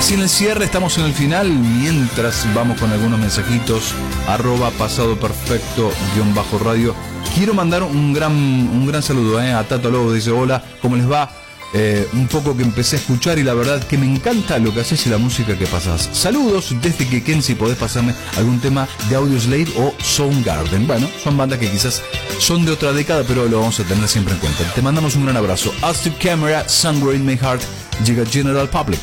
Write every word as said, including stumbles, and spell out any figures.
Así en el cierre, estamos en el final. Mientras vamos con algunos mensajitos, arroba pasado perfecto guión bajo radio. Quiero mandar un gran, un gran saludo eh, a Tato Lobo. Dice: hola, ¿cómo les va? Eh, un poco que empecé a escuchar y la verdad que me encanta lo que haces y la música que pasás. Saludos desde Quequén, si podés pasarme algún tema de Audioslave o Soundgarden. Bueno, son bandas que quizás son de otra década, pero lo vamos a tener siempre en cuenta. Te mandamos un gran abrazo. As to Camera, Somewhere in My Heart, llega General Public.